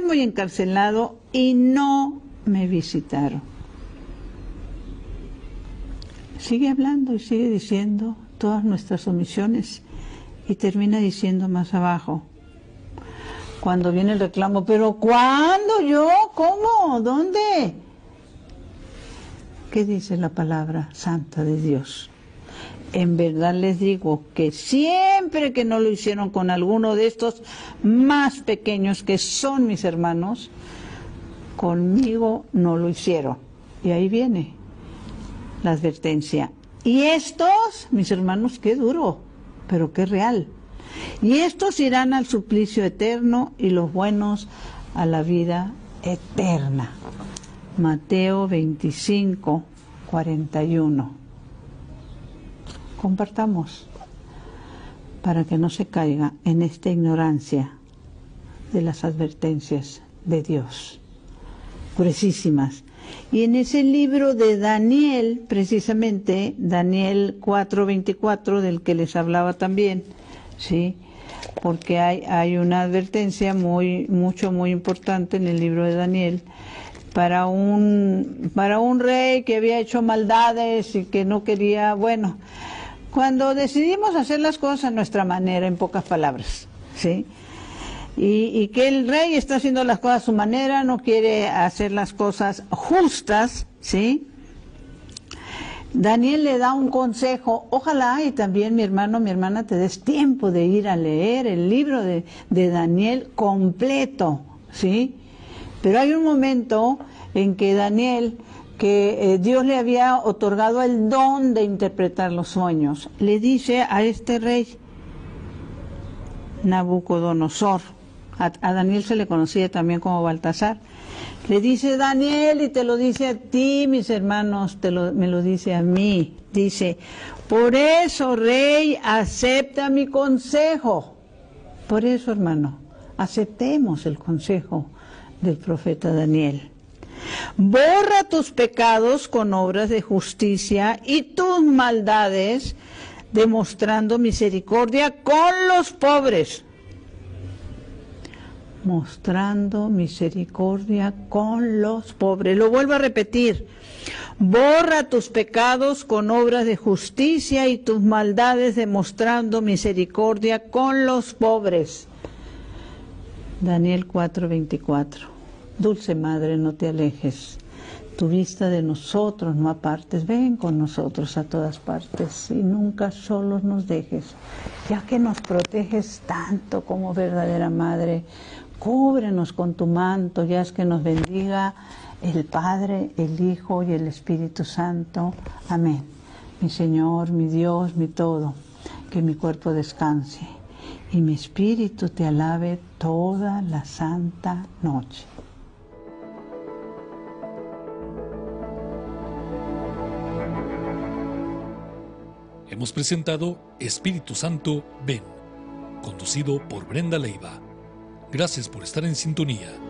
enfermo y encarcelado y no me visitaron. Sigue hablando y sigue diciendo todas nuestras omisiones y termina diciendo más abajo, cuando viene el reclamo, ¿pero cuándo yo? ¿Cómo? ¿Dónde? ¿Qué dice la palabra santa de Dios? En verdad les digo que siempre que no lo hicieron con alguno de estos más pequeños que son mis hermanos, conmigo no lo hicieron. Y ahí viene la advertencia. Y estos, mis hermanos, qué duro, pero qué real. Y estos irán al suplicio eterno y los buenos a la vida eterna. Mateo 25, 41. Compartamos para que no se caiga en esta ignorancia de las advertencias de Dios, gruesísimas. Y en ese libro de Daniel, precisamente, Daniel 4:24, del que les hablaba también, ¿sí? Porque hay una advertencia muy importante en el libro de Daniel para un rey que había hecho maldades y que no quería, bueno, cuando decidimos hacer las cosas a nuestra manera, en pocas palabras, ¿sí? Y que el rey está haciendo las cosas a su manera, no quiere hacer las cosas justas, ¿sí? Daniel le da un consejo, ojalá y también mi hermano, mi hermana, te des tiempo de ir a leer el libro de Daniel completo, ¿sí? Pero hay un momento en que Daniel, que Dios le había otorgado el don de interpretar los sueños, le dice a este rey, Nabucodonosor, a Daniel se le conocía también como Baltasar, le dice Daniel, y te lo dice a ti, mis hermanos, me lo dice a mí, dice, por eso, rey, acepta mi consejo. Por eso, hermano, aceptemos el consejo del profeta Daniel. Borra tus pecados con obras de justicia y tus maldades, demostrando misericordia con los pobres. Mostrando misericordia con los pobres. Lo vuelvo a repetir. Borra tus pecados con obras de justicia y tus maldades, demostrando misericordia con los pobres. Daniel 4:24. Dulce Madre, no te alejes. Tu vista de nosotros no apartes. Ven con nosotros a todas partes y nunca solos nos dejes, ya que nos proteges tanto como verdadera Madre. Cúbrenos con tu manto, ya es que nos bendiga el Padre, el Hijo y el Espíritu Santo. Amén. Mi Señor, mi Dios, mi todo, que mi cuerpo descanse y mi espíritu te alabe toda la santa noche. Hemos presentado Espíritu Santo, ven, conducido por Brenda Leiva. Gracias por estar en sintonía.